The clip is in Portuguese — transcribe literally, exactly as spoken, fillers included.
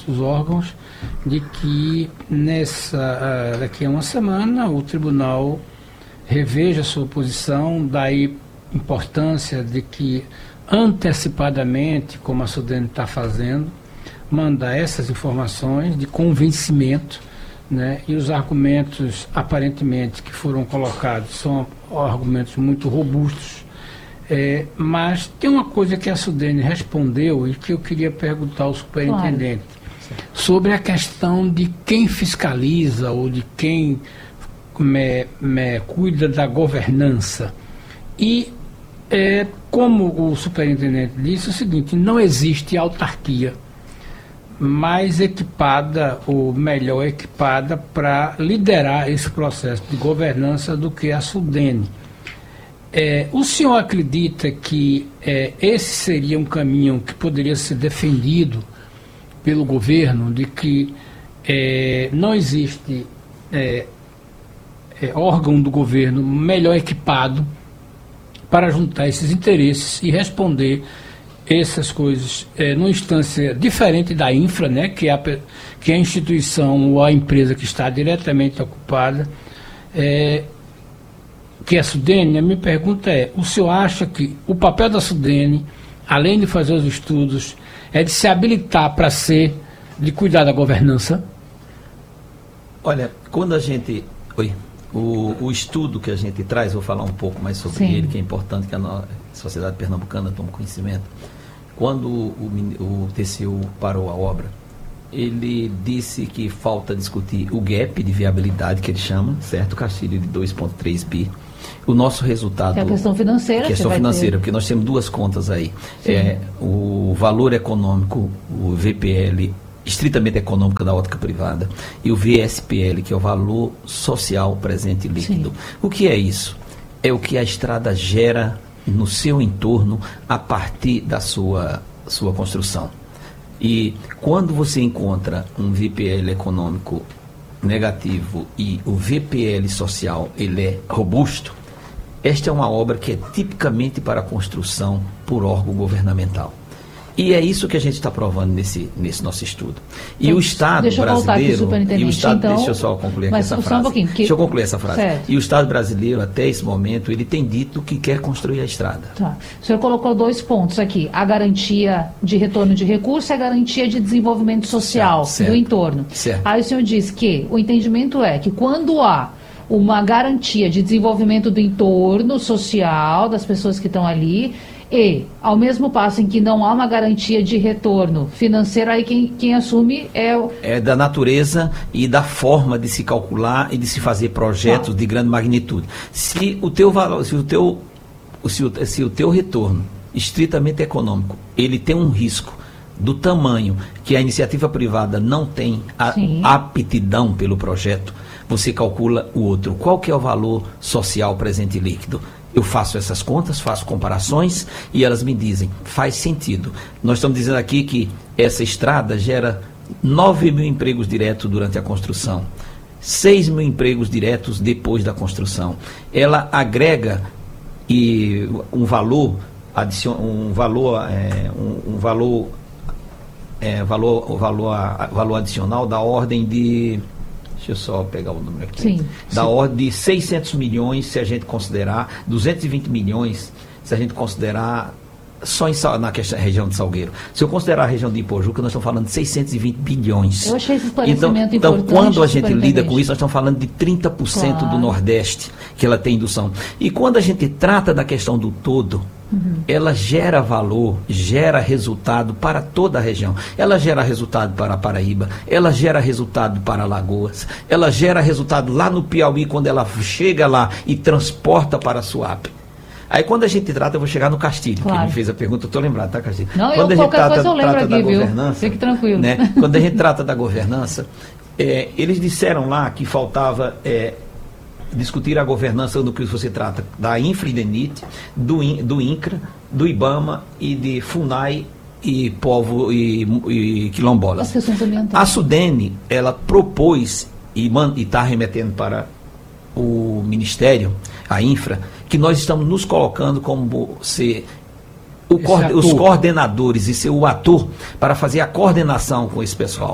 outros órgãos, de que nessa, daqui a uma semana o tribunal reveja a sua posição, daí importância de que antecipadamente, como a Sudene está fazendo, mandar essas informações de convencimento, né? E os argumentos aparentemente que foram colocados são argumentos muito robustos, é, mas tem uma coisa que a Sudene respondeu e que eu queria perguntar ao superintendente, claro, sobre a questão de quem fiscaliza ou de quem me, me cuida da governança. E é, como o superintendente disse, é o seguinte: não existe autarquia mais equipada ou melhor equipada para liderar esse processo de governança do que a Sudene. É, o senhor acredita que é, esse seria um caminho que poderia ser defendido pelo governo, de que é, não existe é, é, órgão do governo melhor equipado para juntar esses interesses e responder essas coisas é, numa instância diferente da infra, né, que, é a, que é a instituição ou a empresa que está diretamente ocupada, é, que é a Sudene? A minha pergunta é: o senhor acha que o papel da Sudene, além de fazer os estudos, é de se habilitar para ser, de cuidar da governança? Olha, quando a gente... Oi. O, o estudo que a gente traz, vou falar um pouco mais sobre Sim. ele, que é importante que a, no, a sociedade pernambucana tome conhecimento. Quando o, o T C U parou a obra, ele disse que falta discutir o gap de viabilidade, que ele chama, certo? O Castilho de dois vírgula três bi. O nosso resultado... É a questão financeira. Questão financeira, porque nós temos duas contas aí. É, o valor econômico, o V P L, estritamente econômico da ótica privada, e o V S P L, que é o valor social presente líquido. Sim. O que é isso? É o que a estrada gera no seu entorno a partir da sua, sua construção. E quando você encontra um V P L econômico negativo e o V P L social ele é robusto, esta é uma obra que é tipicamente para construção por órgão governamental. E é isso que a gente está provando nesse, nesse nosso estudo. E então, o Estado deixa eu brasileiro... Voltar aqui, e o Estado, então, deixa eu só concluir aqui essa só frase. Um pouquinho, que... Deixa eu concluir essa frase. Certo. E o Estado brasileiro, até esse momento, ele tem dito que quer construir a estrada. Tá. O senhor colocou dois pontos aqui. A garantia de retorno de recurso e a garantia de desenvolvimento social certo. do entorno. Certo. Aí o senhor diz que o entendimento é que quando há uma garantia de desenvolvimento do entorno social das pessoas que estão ali... E, ao mesmo passo em que não há uma garantia de retorno financeiro, aí quem, quem assume é o... É da natureza e da forma de se calcular e de se fazer projetos ah. de grande magnitude. Se o teu valor, se o teu, se o, se o teu retorno estritamente econômico, ele tem um risco do tamanho que a iniciativa privada não tem a Sim. aptidão pelo projeto, você calcula o outro. Qual que é o valor social presente líquido? Eu faço essas contas, faço comparações e elas me dizem, faz sentido. Nós estamos dizendo aqui que essa estrada gera nove mil empregos diretos durante a construção, seis mil empregos diretos depois da construção. Ela agrega e um valor, adicion, um valor, é, um, um valor, é, valor, valor, valor adicional da ordem de... Deixa eu só pegar o número aqui. Sim, da sim. ordem de seiscentos milhões, se a gente considerar, duzentos e vinte milhões, se a gente considerar só em, na questão, região de Salgueiro. Se eu considerar a região de Ipojuca, nós estamos falando de seiscentos e vinte bilhões. Eu achei esse esclarecimento então, importante. Então, quando a gente lida com isso, nós estamos falando de trinta por cento claro. do Nordeste que ela tem indução. E quando a gente trata da questão do todo, uhum. ela gera valor, gera resultado para toda a região. Ela gera resultado para a Paraíba, ela gera resultado para Alagoas, ela gera resultado lá no Piauí, quando ela chega lá e transporta para a Suape. Aí quando a gente trata, eu vou chegar no Castilho, claro. que me fez a pergunta, eu estou lembrado, tá, Castilho? Não, quando eu, a gente qualquer trata, coisa eu lembro trata aqui, da viu? governança, Fique tranquilo. Né? Quando a gente trata da governança, é, eles disseram lá que faltava... É, discutir a governança do que você trata da Infra-Idenite, do, In, do INCRA, do IBAMA e de FUNAI e povo e, e quilombolas. A Sudene, ela propôs e está remetendo para o Ministério, a Infra, que nós estamos nos colocando como ser o, os coordenadores e ser o ator para fazer a coordenação com esse pessoal.